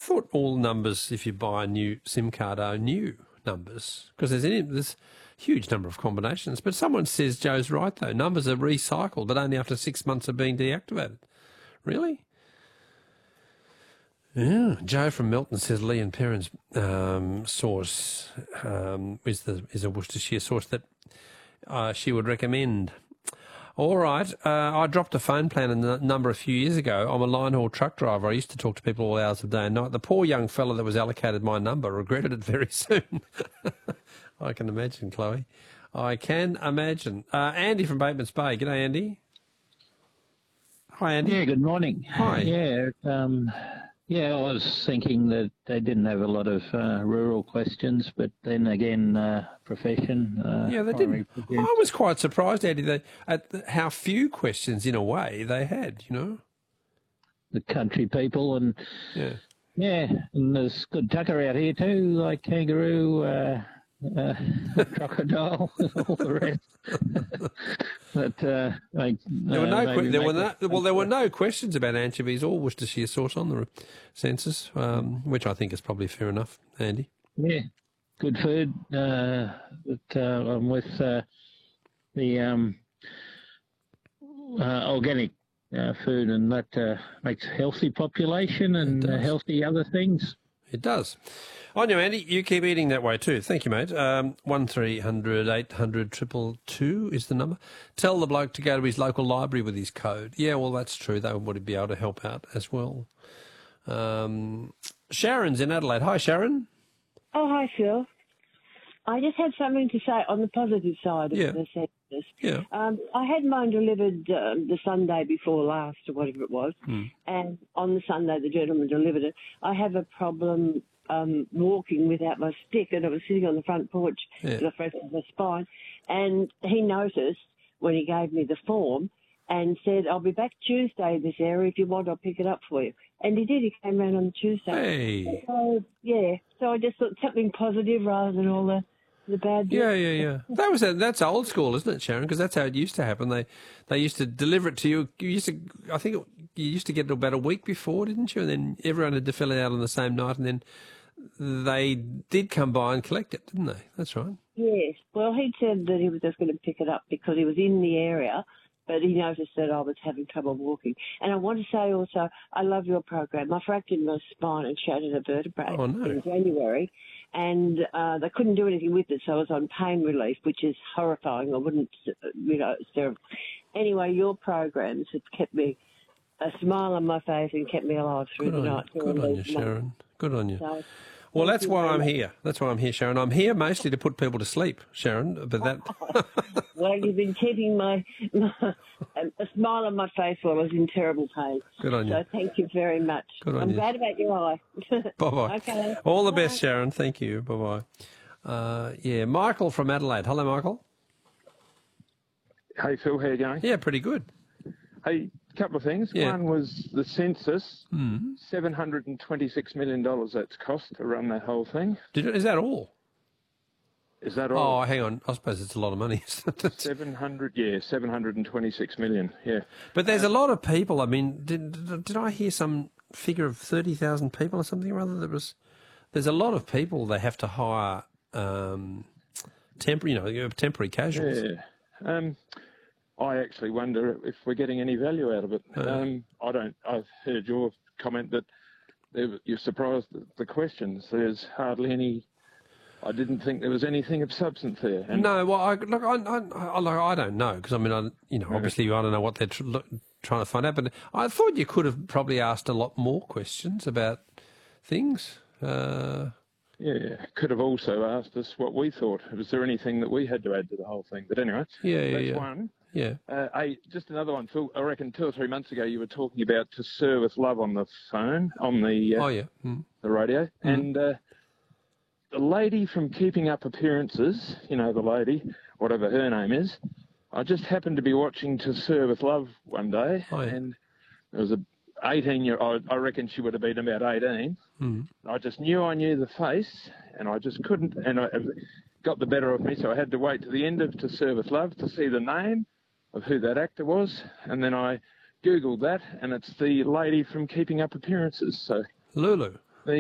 thought all numbers, if you buy a new SIM card, are new numbers because there's huge number of combinations. But someone says Joe's right, though. Numbers are recycled, but only after 6 months of being deactivated. Really? Yeah. Joe from Melton says Lee and Perrin's sauce is a Worcestershire sauce that she would recommend. All right. I dropped a phone plan in the number a few years ago. I'm a line haul truck driver. I used to talk to people all hours of day and night. The poor young fella that was allocated my number regretted it very soon. I can imagine, Chloe. I can imagine. Andy from Bateman's Bay. G'day, Andy. Hi, Andy. Yeah, good morning. Hi. Yeah, I was thinking that they didn't have a lot of rural questions, but then again, profession. Yeah, they didn't. I was quite surprised, Andy, at how few questions, in a way, they had, you know. The country people and... Yeah, and there's good tucker out here too, like kangaroo, crocodile, all the rest. But there were no questions about anchovies or Worcestershire sauce on the census, which I think is probably fair enough, Andy. Yeah, good food. I'm with the organic food, and that makes a healthy population and healthy other things. It does. On you, Andy. You keep eating that way too. Thank you, mate. 1300 800 222 is the number. Tell the bloke to go to his local library with his code. Yeah, well, that's true. They would be able to help out as well. Sharon's in Adelaide. Hi, Sharon. Oh, hi, Phil. I just had something to say on the positive side of the census. Yeah. I had mine delivered the Sunday before last, or whatever it was, and on the Sunday the gentleman delivered it. I have a problem walking without my stick, and I was sitting on the front porch with a fracture of my spine, and he noticed when he gave me the form and said, I'll be back Tuesday in this area. If you want, I'll pick it up for you. And he did. He came round on Tuesday. Hey. So, yeah. So I just thought something positive rather than all the bad bits. Yeah. That's old school, isn't it, Sharon? Because that's how it used to happen. They used to deliver it to you. You used to get it about a week before, didn't you? And then everyone had to fill it out on the same night, and then they did come by and collect it, didn't they? That's right. Yes. Well, he said that he was just going to pick it up because he was in the area, but he noticed that I was having trouble walking. And I want to say also, I love your program. I fractured my spine and shattered a vertebrae in January, and they couldn't do anything with it, so I was on pain relief, which is horrifying. I wouldn't, Anyway, your programs have kept me a smile on my face and kept me alive through the night. Good on you, Sharon. Good on you. So, well, that's why I'm here. That's why I'm here, Sharon. I'm here mostly to put people to sleep, Sharon. But that. Well, you've been keeping a smile on my face while I was in terrible pain. Good on you. So thank you very much. Good on you. I'm glad about your eye. Bye-bye. Okay. All the best, Sharon. Thank you. Bye-bye. Michael from Adelaide. Hello, Michael. Hey, Phil. How you going? Yeah, pretty good. Hey, a couple of things. Yeah. One was the census, $726 million that's cost to run that whole thing. Is that all? Is that all? Oh, hang on. I suppose it's a lot of money. 726 million, yeah. But there's a lot of people. I mean, did I hear some figure of 30,000 people or something or other? There's a lot of people they have to hire temporary casuals. Yeah. I actually wonder if we're getting any value out of it. I've heard your comment that you're surprised at the questions. There's hardly any. I didn't think there was anything of substance there. No, well, I don't know because obviously I don't know what they're trying to find out. But I thought you could have probably asked a lot more questions about things. Yeah, could have also asked us what we thought. Was there anything that we had to add to the whole thing? But anyway, that's one. Yeah. Just another one, Phil. I reckon 2 or 3 months ago you were talking about To Serve With Love on the phone, on the the radio. And the lady from Keeping Up Appearances, the lady, whatever her name is, I just happened to be watching To Serve With Love one day, and there was a 18-year-old, I reckon she would have been about 18. I just knew I knew the face, and I just couldn't, and it got the better of me, so I had to wait to the end of To Serve With Love to see the name of who that actor was, and then I Googled that, and it's the lady from Keeping Up Appearances. So Lulu.